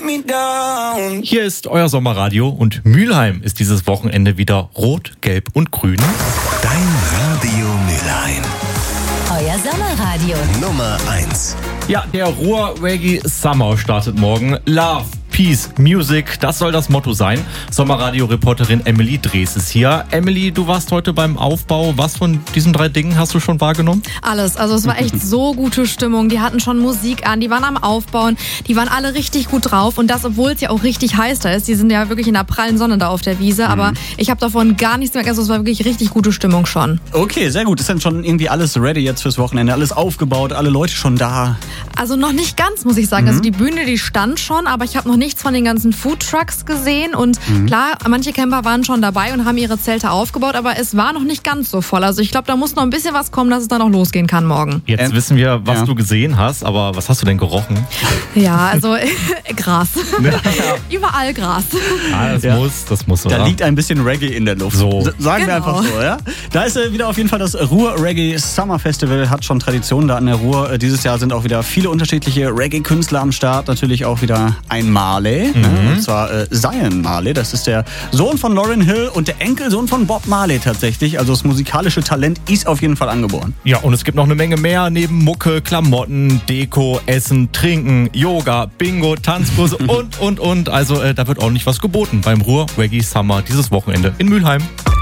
Hier ist euer Sommerradio und Mülheim ist dieses Wochenende wieder rot, gelb und grün. Dein Radio Mülheim. Euer Sommerradio. Nummer 1. Ja, der Ruhr Reggae Summer startet morgen. Love, Peace, Music, das soll das Motto sein. Sommerradio-Reporterin Emily Drees ist hier. Emily, du warst heute beim Aufbau. Was von diesen 3 Dingen hast du schon wahrgenommen? Alles. Also es war echt so gute Stimmung. Die hatten schon Musik an, die waren am Aufbauen, die waren alle richtig gut drauf. Und das, obwohl es ja auch richtig heiß da ist. Die sind ja wirklich in der prallen Sonne da auf der Wiese. Aber ich habe davon gar nichts mehr. Also es war wirklich richtig gute Stimmung schon. Okay, sehr gut. Ist denn schon irgendwie alles ready jetzt fürs Wochenende? Alles aufgebaut, alle Leute schon da? Also noch nicht ganz, muss ich sagen. Also die Bühne, die stand schon, aber ich habe noch nichts von den ganzen Foodtrucks gesehen. Und klar, manche Camper waren schon dabei und haben ihre Zelte aufgebaut, aber es war noch nicht ganz so voll. Also ich glaube, da muss noch ein bisschen was kommen, dass es dann auch losgehen kann morgen. Jetzt wissen wir, was du gesehen hast, aber was hast du denn gerochen? Ja, also Gras. Überall Gras. Ah, das muss, oder? Da liegt ein bisschen Reggae in der Luft. So. Sagen wir einfach so, ja? Da ist wieder auf jeden Fall das Ruhr Reggae Summer Festival, hat schon Tradition da an der Ruhr. Dieses Jahr sind auch wieder viele unterschiedliche Reggae-Künstler am Start. Natürlich auch wieder ein Marley, und zwar Zion Marley. Das ist der Sohn von Lauryn Hill und der Enkelsohn von Bob Marley tatsächlich. Also das musikalische Talent ist auf jeden Fall angeboren. Ja, und es gibt noch eine Menge mehr neben Mucke, Klamotten, Deko, Essen, Trinken, Yoga, Bingo, Tanzkurse und. Also da wird ordentlich was geboten beim Ruhr Reggae Summer dieses Wochenende in Mülheim.